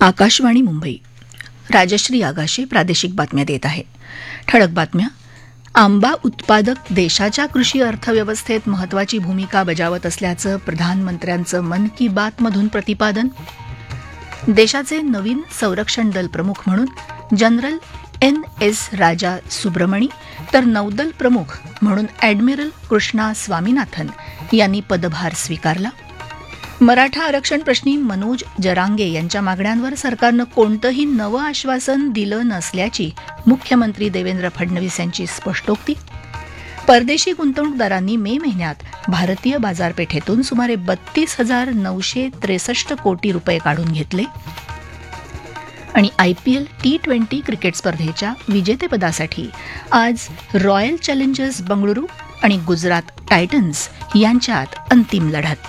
आकाशवाणी मुंबई. राजश्री आगाशे प्रादेशिक बातम्या देत आहे. ठळक बातम्या. आंबा उत्पादक देशाच्या कृषी अर्थव्यवस्थेत महत्वाची भूमिका बजावत असल्याचं प्रधानमंत्र्यांचं मन की बात मधून प्रतिपादन. देशाचे नवीन संरक्षण दल प्रमुख म्हणून जनरल NS राजा सुब्रमणी तर नौदल प्रमुख म्हणून ॲडमिरल कृष्णा स्वामीनाथन यांनी पदभार स्वीकारला. मराठा आरक्षण प्रश्नी मनोज जरांगे यांच्या मागण्यांवर सरकारनं कोणतंही नवं आश्वासन दिलं नसल्याची मुख्यमंत्री देवेंद्र फडणवीस यांची स्पष्टोक्ती. परदेशी गुंतवणूकदारांनी मे महिन्यात भारतीय बाजारपेठेतून सुमारे 32,963 कोटी रुपये काढून घेतले. आणि IPL T20 क्रिकेट स्पर्धेच्या विजेतेपदासाठी आज रॉयल चॅलेंजर्स बंगळुरू आणि गुजरात टायटन्स यांच्यात अंतिम लढत.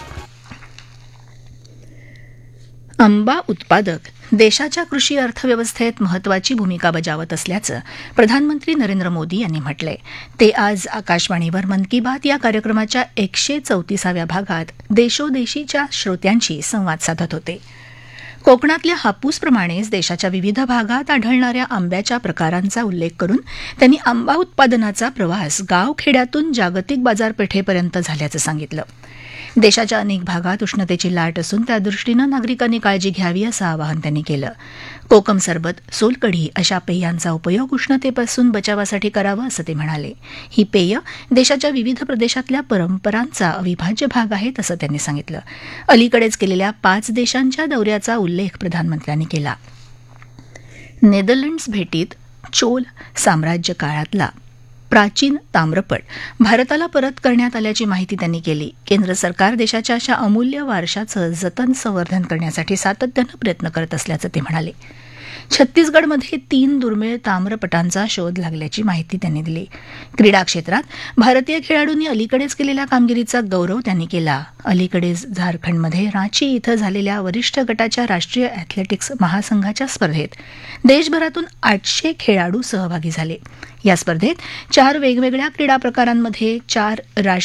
आंबा उत्पादक देशाच्या कृषी अर्थव्यवस्थेत महत्वाची भूमिका बजावत असल्याचं प्रधानमंत्री नरेंद्र मोदी यांनी म्हटलंय. ते आज आकाशवाणीवर मन की बात या कार्यक्रमाच्या 134व्या भागात देशोदेशीच्या श्रोत्यांशी संवाद साधत होते. कोकणातल्या हापूसप्रमाणेच देशाच्या विविध भागात आढळणाऱ्या आंब्याच्या प्रकारांचा उल्लेख करून त्यांनी आंबा उत्पादनाचा प्रवास गावखेड्यातून जागतिक बाजारपेठेपर्यंत झाल्याचं सांगितलं. देशाच्या अनेक भागात उष्णतेची लाट असून त्यादृष्टीनं नागरिकांनी काळजी घ्यावी असं आवाहन त्यांनी केलं. कोकम सरबत, सोलकढी अशा पेयांचा उपयोग उष्णतेपासून बचावासाठी करावा असं ते म्हणाले. ही पेय देशाच्या विविध प्रदेशातल्या परंपरांचा अविभाज्य भाग आहेत असं त्यांनी सांगितलं. अलीकडेच केलेल्या 5 देशांच्या दौऱ्याचा उल्लेख प्रधानमंत्र्यांनी केला. नेदरलँड्स भेटीत चोल साम्राज्य काळातला प्राचीन ताम्रपट भारताला परत करण्यात आल्याची माहिती त्यांनी केली. केंद्र सरकार देशाच्या अशा अमूल्य वारशाचं जतन संवर्धन करण्यासाठी सातत्यानं प्रयत्न करत असल्याचं ते म्हणाले. छत्तीसगडमध्ये 3 दुर्मिळ ताम्रपटांचा शोध लागल्याची माहिती त्यांनी दिली. क्रीडा क्षेत्रात भारतीय खेळाडूंनी अलीकडेच केलेल्या कामगिरीचा गौरव त्यांनी केला. अलीकडेच झारखंडमध्ये रांची इथं झालेल्या वरिष्ठ गटाच्या राष्ट्रीय अॅथलेटिक्स महासंघाच्या स्पर्धेत देशभरातून 800 खेळाडू सहभागी झाले. या स्पर्धेत 4 वेगवेगळ्या क्रीडा प्रकारांमध्ये 4